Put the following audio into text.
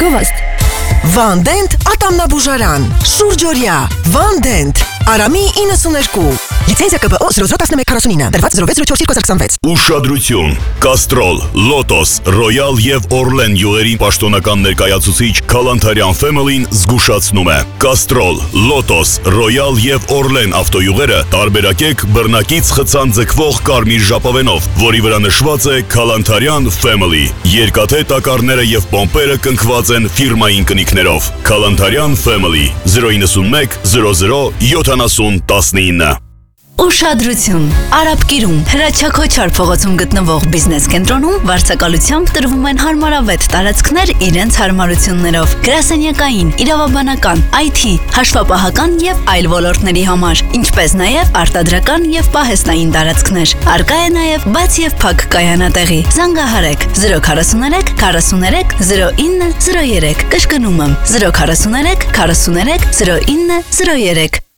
Գովաստ Վանդենտ ատամնաբուժարան Շուրջօրյա Վանդենտ Արամի 92 Լիցենզիա ԿԲՕ 001149 Դրված 060426 Ուշադրություն Կաստրոլ, Լոտոս, Ռոյալ եւ Օրլեն յուղերին պաշտոնական ներկայացուցիչ Քալանթարյան Family-ն զգուշացնում է Կաստրոլ, Լոտոս, Ռոյալ եւ Օրլեն ավտոյուղերը տարբերակեք բռնակից խցան ձգվող կարմիր ժապավենով, որի վրա նշված է Քալանթարյան Family։ Երկաթե տակառները եւ պոմպերը կնքված են ֆիրմային կնիքներով։ Քալանթարյան Family 091 00 7019 Ուշադրություն! Արաբկիրում Հրաչակոչար փողոցում գտնվող բիզնես կենտրոնում վարձակալությամբ տրվում են հարմարավետ տարածքներ իրենց հարմարություններով, գրասենյակային, իրավաբանական, IT, հաշվապահական եւ այլ ոլորտների համար, ինչպես նաեւ արտադրական եւ պահեստային տարածքներ։ Արկա է նաեւ բաց եւ փակ կայանատեղի։ Զանգահարեք 043 43 0903 կշկնում եմ 043 43 0903